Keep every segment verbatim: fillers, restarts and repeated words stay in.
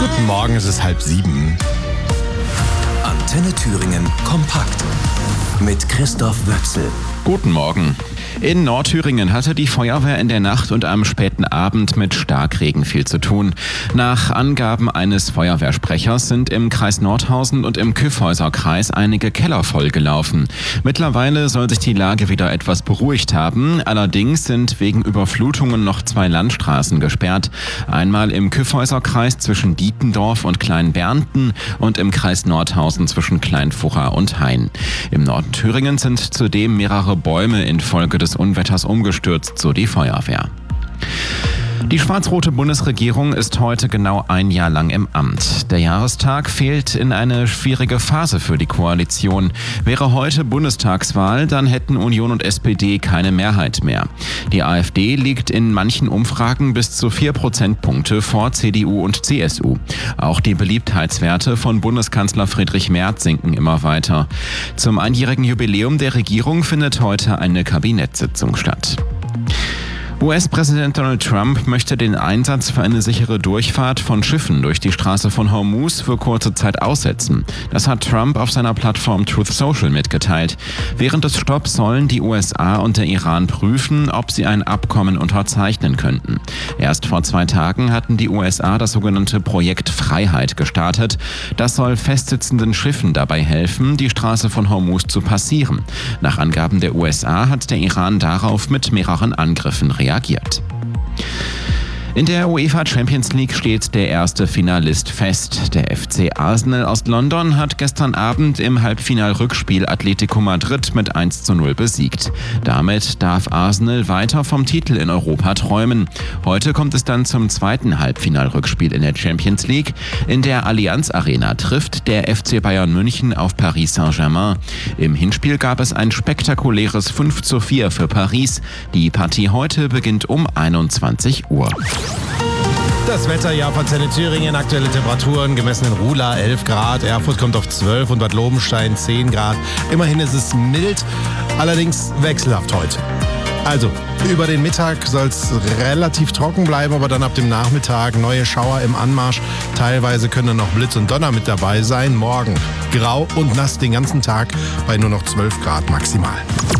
Guten Morgen, es ist halb sieben. Antenne Thüringen kompakt mit Christoph Wöchsel. Guten Morgen. In Nordthüringen hatte die Feuerwehr in der Nacht und am späten Abend mit Starkregen viel zu tun. Nach Angaben eines Feuerwehrsprechers sind im Kreis Nordhausen und im Kyffhäuser Kreis einige Keller vollgelaufen. Mittlerweile soll sich die Lage wieder etwas beruhigt haben. Allerdings sind wegen Überflutungen noch zwei Landstraßen gesperrt. Einmal im Kyffhäuser Kreis zwischen Dietendorf und Kleinbernten und im Kreis Nordhausen zwischen Kleinfurra und Hain. Im Norden Thüringens sind zudem mehrere Bäume infolge des Unwetters umgestürzt, so die Feuerwehr. Die schwarz-rote Bundesregierung ist heute genau ein Jahr lang im Amt. Der Jahrestag fehlt in eine schwierige Phase für die Koalition. Wäre heute Bundestagswahl, dann hätten Union und S P D keine Mehrheit mehr. Die AfD liegt in manchen Umfragen bis zu vier Prozentpunkte vor C D U und C S U. Auch die Beliebtheitswerte von Bundeskanzler Friedrich Merz sinken immer weiter. Zum einjährigen Jubiläum der Regierung findet heute eine Kabinettssitzung statt. U S-Präsident Donald Trump möchte den Einsatz für eine sichere Durchfahrt von Schiffen durch die Straße von Hormuz für kurze Zeit aussetzen. Das hat Trump auf seiner Plattform Truth Social mitgeteilt. Während des Stopps sollen die U S A und der Iran prüfen, ob sie ein Abkommen unterzeichnen könnten. Erst vor zwei Tagen hatten die U S A das sogenannte Projekt Freiheit gestartet. Das soll festsitzenden Schiffen dabei helfen, die Straße von Hormuz zu passieren. Nach Angaben der U S A hat der Iran darauf mit mehreren Angriffen reagiert. reagiert. In der UEFA Champions League steht der erste Finalist fest. Der F C Arsenal aus London hat gestern Abend im Halbfinal-Rückspiel Atletico Madrid mit eins zu null besiegt. Damit darf Arsenal weiter vom Titel in Europa träumen. Heute kommt es dann zum zweiten Halbfinal-Rückspiel in der Champions League. In der Allianz Arena trifft der F C Bayern München auf Paris Saint-Germain. Im Hinspiel gab es ein spektakuläres fünf zu vier für Paris. Die Partie heute beginnt um einundzwanzig Uhr. Das Wetter ja von Antenne Thüringen, aktuelle Temperaturen gemessen in Ruhla elf Grad, Erfurt kommt auf zwölf und Bad Lobenstein zehn Grad. Immerhin ist es mild, allerdings wechselhaft heute. Also, über den Mittag soll es relativ trocken bleiben, aber dann ab dem Nachmittag neue Schauer im Anmarsch. Teilweise können dann noch Blitz und Donner mit dabei sein. Morgen grau und nass den ganzen Tag bei nur noch zwölf Grad maximal.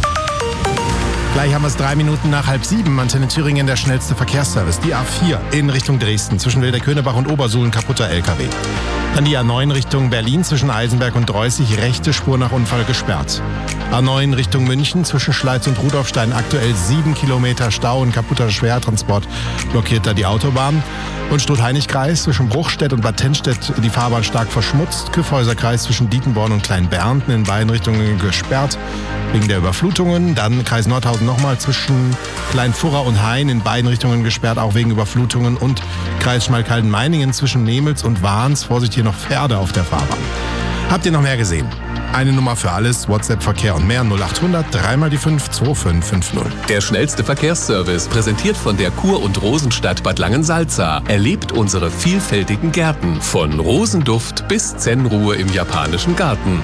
Gleich haben wir es drei Minuten nach halb sieben. Antenne Thüringen, der schnellste Verkehrsservice. Die A vier in Richtung Dresden zwischen Wilderkönebach und Obersuhlen, kaputter L K W. Dann die A neun Richtung Berlin zwischen Eisenberg und Dreußig, rechte Spur nach Unfall gesperrt. A neun Richtung München zwischen Schleiz und Rudolfstein, aktuell sieben Kilometer Stau und kaputter Schwertransport blockiert da die Autobahn. Und Struth-Heinig-Kreis zwischen Bruchstedt und Bad Tennstedt die Fahrbahn stark verschmutzt. Kyffhäuser-Kreis zwischen Dietenborn und Kleinbernten in beiden Richtungen gesperrt wegen der Überflutungen. Dann Kreis Nordhausen nochmal zwischen Kleinfurra und Hain in beiden Richtungen gesperrt, auch wegen Überflutungen. Und Kreis Schmalkalden-Meiningen zwischen Nemels und Wahns. Vorsicht, hier noch Pferde auf der Fahrbahn. Habt ihr noch mehr gesehen? Eine Nummer für alles, WhatsApp-Verkehr und mehr null acht hundert, drei mal die fünf, zwei fünf fünf null. Der schnellste Verkehrsservice, präsentiert von der Kur- und Rosenstadt Bad Langensalza. Erlebt unsere vielfältigen Gärten, von Rosenduft bis Zen-Ruhe im japanischen Garten.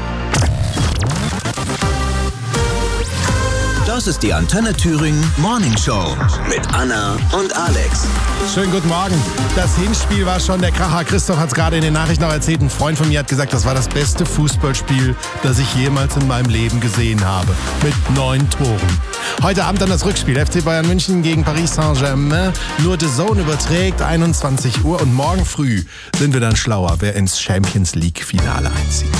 Das ist die Antenne Thüringen Morning Show mit Anna und Alex. Schönen guten Morgen. Das Hinspiel war schon der Kracher. Christoph hat es gerade in den Nachrichten noch erzählt. Ein Freund von mir hat gesagt, das war das beste Fußballspiel, das ich jemals in meinem Leben gesehen habe. Mit neun Toren. Heute Abend dann das Rückspiel. F C Bayern München gegen Paris Saint-Germain. Nur The Zone überträgt, einundzwanzig Uhr. Und morgen früh sind wir dann schlauer, wer ins Champions League Finale einzieht.